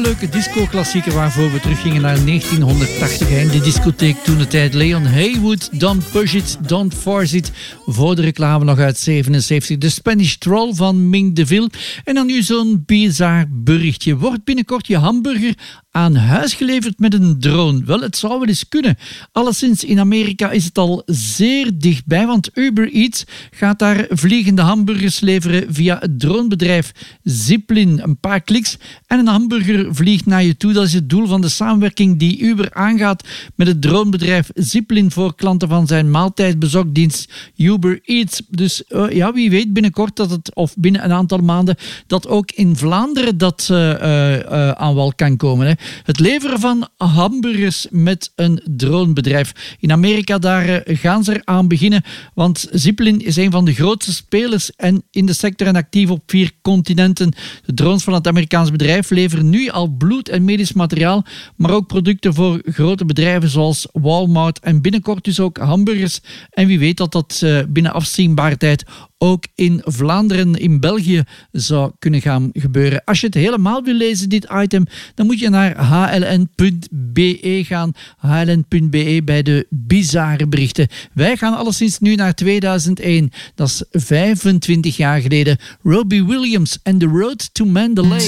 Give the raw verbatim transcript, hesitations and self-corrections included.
leuke disco-klassieker waarvoor we teruggingen naar negentienhonderdtachtig. In de discotheek toen de tijd. Leon Haywood, Don't Push It, Don't Force It. Voor de reclame nog uit zevenenzeventig. De Spanish Troll van Ming DeVille. En dan nu zo'n bizar berichtje. Wordt binnenkort je hamburger aan huis geleverd met een drone? Wel, het zou wel eens kunnen. Alleszins in Amerika is het al zeer dichtbij, want Uber Eats gaat daar vliegende hamburgers leveren via het dronebedrijf Zipline. Een paar kliks en een hamburger vliegt naar je toe. Dat is het doel van de samenwerking die Uber aangaat met het dronebedrijf Zipline voor klanten van zijn maaltijdbezorgdienst Uber Eats. Dus uh, ja, wie weet binnenkort dat het, of binnen een aantal maanden, dat ook in Vlaanderen dat uh, uh, uh, aan wal kan komen. Hè. Het leveren van hamburgers met een dronebedrijf. In Amerika daar uh, gaan ze eraan beginnen, want Zipline is een van de grootste spelers en in de sector en actief op vier continenten. De drones van het Amerikaans bedrijf leveren nu al bloed en medisch materiaal, maar ook producten voor grote bedrijven zoals Walmart en binnenkort dus ook hamburgers. En wie weet dat dat uh, binnen afzienbare tijd ook in Vlaanderen, in België zou kunnen gaan gebeuren. Als je het helemaal wil lezen, dit item, dan moet je naar h l n punt b e gaan. h l n punt b e bij de bizarre berichten. Wij gaan alleszins nu naar tweeduizend één. Dat is vijfentwintig jaar geleden. Robbie Williams en The Road to Mandalay.